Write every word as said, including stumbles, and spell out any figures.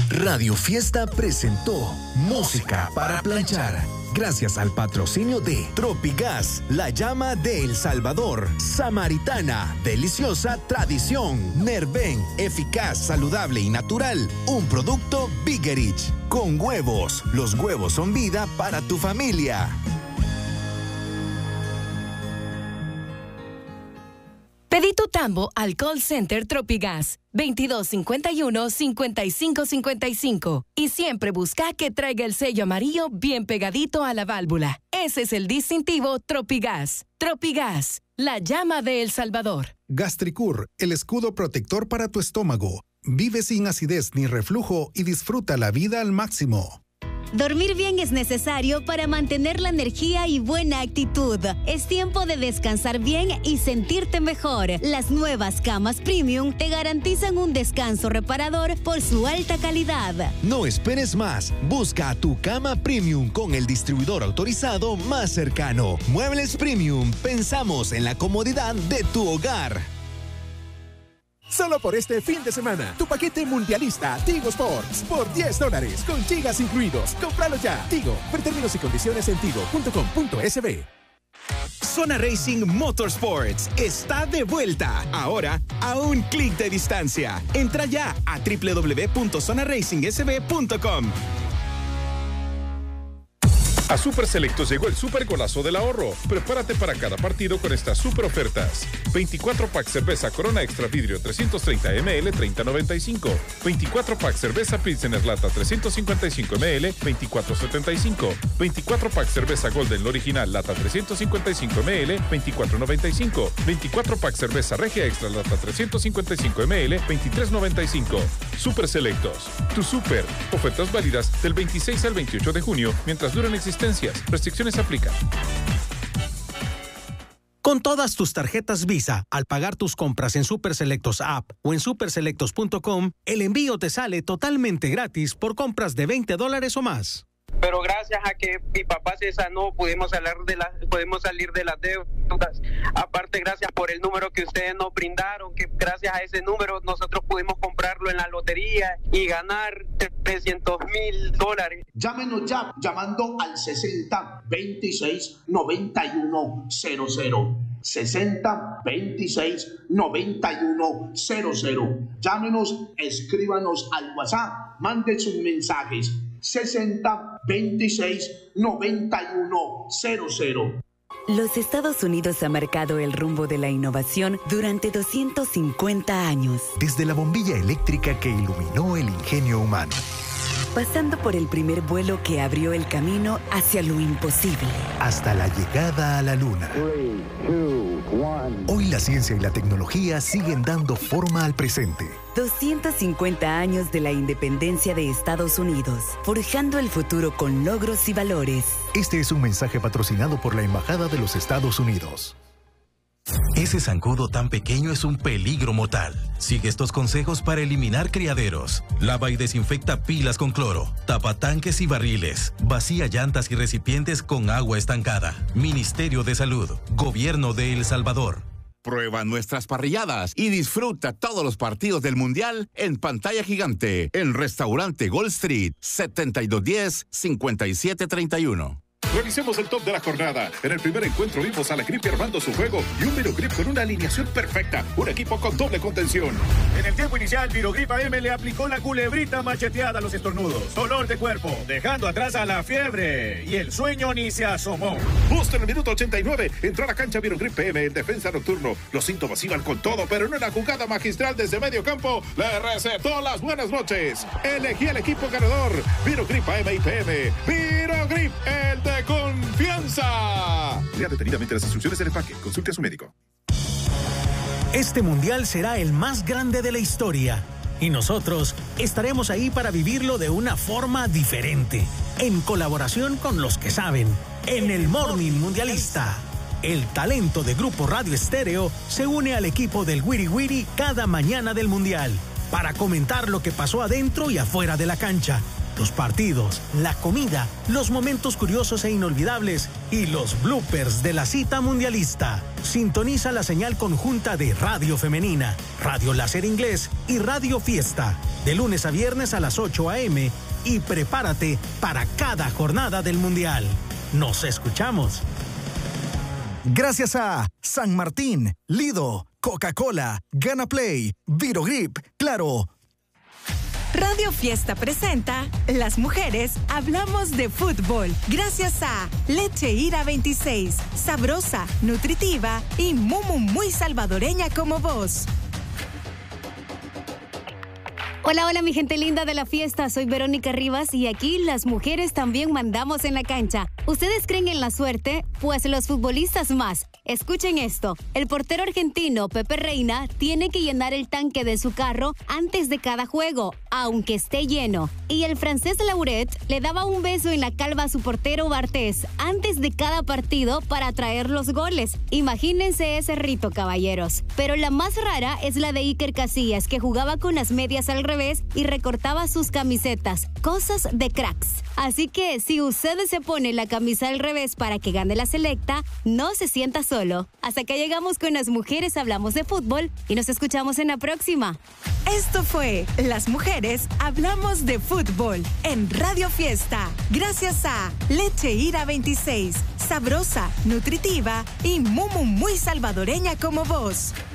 Radio Fiesta presentó Música para Planchar. Gracias al patrocinio de Tropigas, la llama de El Salvador. Samaritana, deliciosa tradición. Nerven, eficaz, saludable y natural. Un producto Biggerich. Con huevos. Los huevos son vida para tu familia. Pedí tu tambo al call center Tropigas veintidós cincuenta y uno, cincuenta y cinco cincuenta y cinco y siempre busca que traiga el sello amarillo bien pegadito a la válvula. Ese es el distintivo Tropigas. Tropigas, la llama de El Salvador. Gastricur, el escudo protector para tu estómago. Vive sin acidez ni reflujo y disfruta la vida al máximo. Dormir bien es necesario para mantener la energía y buena actitud. Es tiempo de descansar bien y sentirte mejor. Las nuevas camas Premium te garantizan un descanso reparador por su alta calidad. No esperes más. Busca a tu cama Premium con el distribuidor autorizado más cercano. Muebles Premium. Pensamos en la comodidad de tu hogar. Solo por este fin de semana, tu paquete mundialista Tigo Sports por diez dólares con gigas incluidos. ¡Cómpralo ya! Tigo, ver términos y condiciones en tigo punto com punto es be. Zona Racing Motorsports está de vuelta. Ahora a un clic de distancia. Entra ya a doble u doble u doble u punto zona racing s b punto com. A Super Selectos llegó el super golazo del ahorro. Prepárate para cada partido con estas super ofertas. veinticuatro pack cerveza Corona Extra Vidrio trescientos treinta mililitros, treinta noventa y cinco. veinticuatro pack cerveza Pilsener Lata trescientos cincuenta y cinco mililitros, veinticuatro setenta y cinco. veinticuatro pack cerveza Golden Original Lata trescientos cincuenta y cinco mililitros, veinticuatro noventa y cinco. veinticuatro pack cerveza Regia Extra Lata trescientos cincuenta y cinco mililitros, veintitrés noventa y cinco. Super Selectos, tu super. Ofertas válidas del veintiséis al veintiocho de junio mientras duran existencias. Restricciones aplican. Con todas tus tarjetas Visa, al pagar tus compras en Super Selectos App o en super selectos punto com, el envío te sale totalmente gratis por compras de veinte dólares o más. Pero gracias a que mi papá se sanó, pudimos salir de las, podemos salir de las deudas. Aparte, gracias por el número que ustedes nos brindaron, que gracias a ese número nosotros pudimos comprarlo en la lotería y ganar trescientos mil dólares. Llámenos ya, llamando al sesenta veintiséis noventa y uno cero cero. sesenta veintiséis noventa y uno cero cero. Llámenos, escríbanos al WhatsApp, mande sus mensajes. sesenta veintiséis noventa y uno cero cero. Los Estados Unidos ha marcado el rumbo de la innovación durante doscientos cincuenta años. Desde la bombilla eléctrica que iluminó el ingenio humano, pasando por el primer vuelo que abrió el camino hacia lo imposible, hasta la llegada a la luna. Three, two, one. Hoy la ciencia y la tecnología siguen dando forma al presente. doscientos cincuenta años de la independencia de Estados Unidos, forjando el futuro con logros y valores. Este es un mensaje patrocinado por la Embajada de los Estados Unidos. Ese zancudo tan pequeño es un peligro mortal. Sigue estos consejos para eliminar criaderos. Lava y desinfecta pilas con cloro. Tapa tanques y barriles. Vacía llantas y recipientes con agua estancada. Ministerio de Salud. Gobierno de El Salvador. Prueba nuestras parrilladas y disfruta todos los partidos del Mundial en pantalla gigante en Restaurante Gold Street, setenta y dos diez, cincuenta y siete treinta y uno. Revisemos el top de la jornada. En el primer encuentro vimos a la Grip armando su juego y un Virogrip con una alineación perfecta. Un equipo con doble contención. En el tiempo inicial, Virogrip A M le aplicó la culebrita macheteada a los estornudos. Dolor de cuerpo, dejando atrás a la fiebre. Y el sueño ni se asomó. Justo en el minuto ochenta y nueve, entró a la cancha Virogrip P M en defensa nocturno. Los síntomas iban con todo, pero en una jugada magistral desde medio campo, le recetó las buenas noches. Elegí el equipo ganador. Virogrip A M y P M. Virogrip, el de confianza. Lea detenidamente las instrucciones del empaque. Consulte a su médico. Este mundial será el más grande de la historia y nosotros estaremos ahí para vivirlo de una forma diferente, en colaboración con los que saben, en el Morning Mundialista. El talento de Grupo Radio Estéreo se une al equipo del Wiri Wiri cada mañana del mundial para comentar lo que pasó adentro y afuera de la cancha, los partidos, la comida, los momentos curiosos e inolvidables y los bloopers de la cita mundialista. Sintoniza la señal conjunta de Radio Femenina, Radio Láser Inglés y Radio Fiesta, de lunes a viernes a las ocho a eme y prepárate para cada jornada del Mundial. Nos escuchamos. Gracias a San Martín, Lido, Coca-Cola, Gana Play, Virogrip, Claro. Radio Fiesta presenta Las Mujeres Hablamos de Fútbol. Gracias a Leche Ira veintiséis, sabrosa, nutritiva y muy, muy salvadoreña como vos. Hola, hola mi gente linda de la fiesta, soy Verónica Rivas y aquí las mujeres también mandamos en la cancha. ¿Ustedes creen en la suerte? Pues los futbolistas más. Escuchen esto, el portero argentino Pepe Reina tiene que llenar el tanque de su carro antes de cada juego, aunque esté lleno. Y el francés Lauret le daba un beso en la calva a su portero Bartés antes de cada partido para traer los goles. Imagínense ese rito, caballeros. Pero la más rara es la de Iker Casillas, que jugaba con las medias al revés y recortaba sus camisetas. Cosas de cracks. Así que si usted se pone la camisa al revés para que gane la selecta, no se sienta solo. Hasta que llegamos con Las Mujeres Hablamos de Fútbol y nos escuchamos en la próxima. Esto fue Las Mujeres Hablamos de Fútbol en Radio Fiesta. Gracias a Leche Ira veintiséis, sabrosa, nutritiva y muy, muy salvadoreña como vos.